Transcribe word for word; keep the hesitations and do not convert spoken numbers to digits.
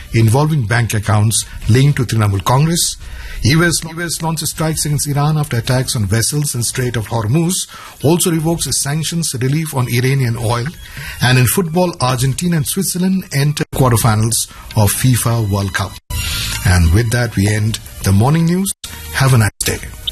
involving bank accounts linked to Trinamool Congress. U S, U S launches strikes against Iran after attacks on vessels in Strait of Hormuz, also revokes its sanctions relief on Iranian oil. And in football, Argentina and Switzerland enter quarterfinals of FIFA World Cup. And with that, we end the morning news. Have a nice day.